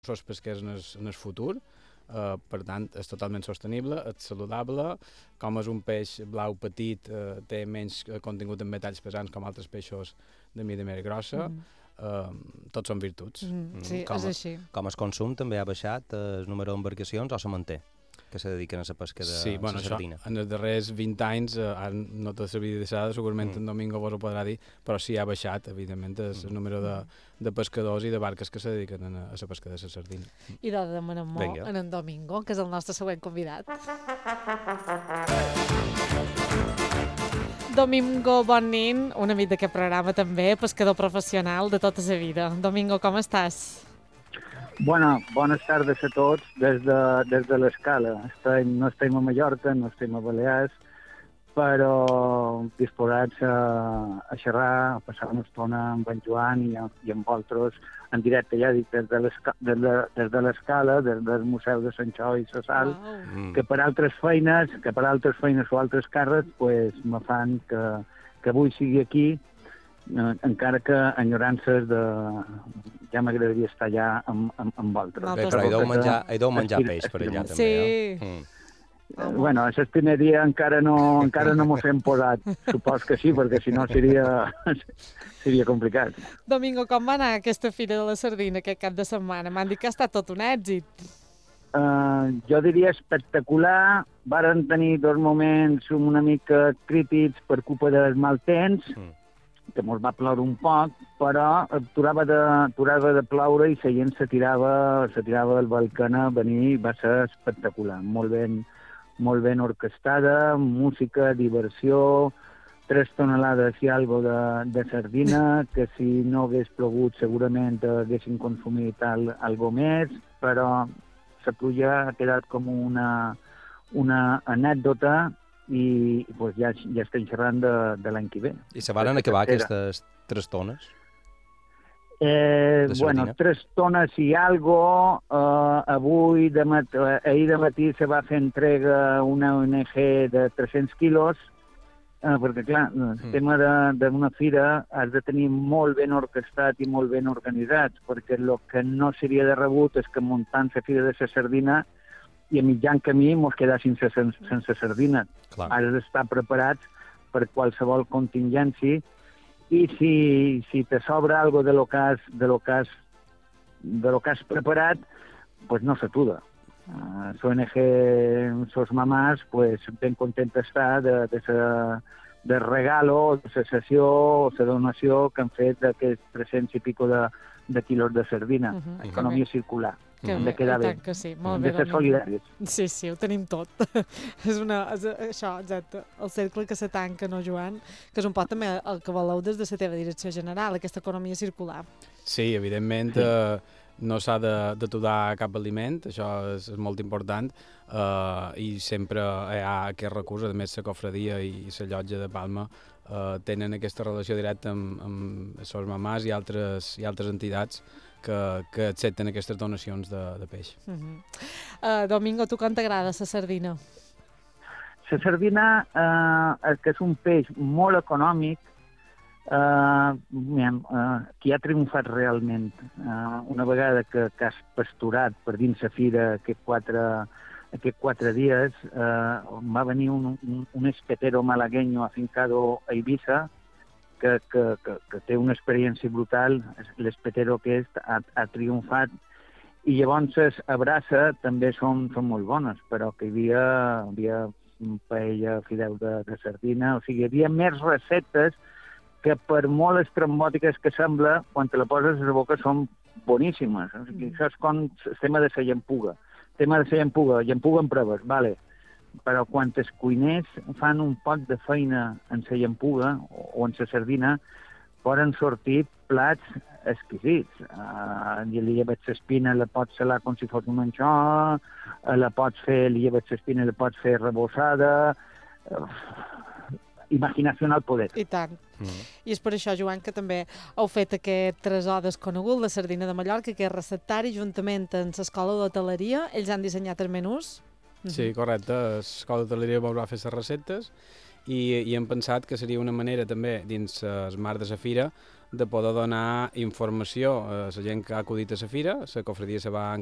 els pesquers en el futur. Per tant, és totalment sostenible, és saludable, com és un peix blau petit, té menys contingut en metalls pesants com altres peixos de mida més grossa, tots són virtuts. Sí, és així. Com el consum també ha baixat el número d'embarcacions o se manté? Que se dediquen a la pesca de la sardina. En els darrers 20 anys, no te sabia deixar, segurament en Domingo vos ho podrà dir, però sí ha baixat, evidentment, el número de pescadors i de barques que se dediquen a la pesca de la sardina. I de demanem molt en Domingo, que és el nostre següent convidat. Domingo Bonin, un amic d'aquest programa també, pescador professional de tota la vida. Domingo, com estàs? Bueno, bones tardes a tots des de l'Escala. No estem a Mallorca, no estem a Balears, però disposats a xerrar, a passar una estona amb en Joan i amb vosaltres en directe, ja dic, des de l'Escala, des del Museu de Sant Xoi i la Sal, que per altres feines o altres càrrecs pues, me fan que avui sigui aquí, encara que enyorances de... ja m'agradaria estar allà amb vosaltres. Bé, però hi deu menjar peix per allà també, sí. Bueno, a l'espineria encara no mos hem posat. Supos que sí, perquè si no seria complicat. Domingo, com va anar aquesta Fira de la Sardina aquest cap de setmana? M'han dit que ha estat tot un èxit. Jo diria espectacular. Varen tenir 2 moments una mica crítics per culpa del mal temps, que mos va ploure un poc, però aturava de ploure i la gent se tirava al balcó a venir, va ser espectacular, molt ben orquestada, música, diversió, 3 tonelades i algo de sardina, que si no hagués plogut segurament haguessin consumit algo més, però la pluja ha quedat com una anècdota i pues, ja estem xerrant de l'any que ve. I se varen acabar aquestes 3 tones? Bueno, 3 tones i algo. Ahir de matí se va fer entrega una ONG de 300 quilos, perquè, clar, el tema d'una fira has de tenir molt ben orquestat i molt ben organitzat, perquè el que no seria de rebut és que muntant la fira de la sardina i a mitjan camí mos quedar sense sardina. Has d'estar preparats per qualsevol contingència i si te sobra algo de lo que has preparat, pues no s'atuda. L'ONG, sos mamàs, pues ben content està de regalo, de la sessió o la donació que han fet d'aquests 300 i pico de quilos de sardina. Economia circular. Hem de quedar bé. Sí, hem de ser solidaris. Sí, ho tenim tot. És això, exacte, el cercle que se tanca, no, Joan? Que és un poc també el que voleu des de la teva direcció general, aquesta economia circular. Sí, evidentment, no s'ha d'aturar cap aliment, això és molt important, i sempre hi ha aquest recurs. A més, la cofradia i la llotja de Palma tenen aquesta relació directa amb les mamàs i altres entitats que accepten aquestes donacions de peix. Domingo, tu com t'agrada la sardina? La sardina, que és un peix molt econòmic, qui ha triomfat realment. Una vegada que has pasturat per dins la fira aquests 4 dies, va venir un espetero malagueño afincado a Ibiza, que té una experiència brutal, l'espetero aquest ha triomfat, i llavors les abraça també són molt bones, però que hi havia paella, fideu de sardina, o sigui, hi havia més receptes que per molt estrambòtiques que sembla, quan te la poses a la boca són boníssimes. O sigui, això és com el tema de la llampuga. Llampuga en proves, vale. Però quan els cuiners fan un poc de feina en la llampuga o en la sardina, poden sortir plats exquisits. Li lleves l'espina, la pots salar com si fos un anxó, li lleves l'espina, la pots fer rebossada. Imaginació al poder. I tant. I és per això, Joan, que també heu fet aquest tresor desconegut, la sardina de Mallorca, que és receptari, juntament amb l'Escola d'Hoteleria. Ells han dissenyat els menús. Sí, correcte. L'Escola d'Hoteleria va fer les receptes i hem pensat que seria una manera també, dins el marc de la fira, de poder donar informació a la gent que ha acudit a la fira. La cofradia se va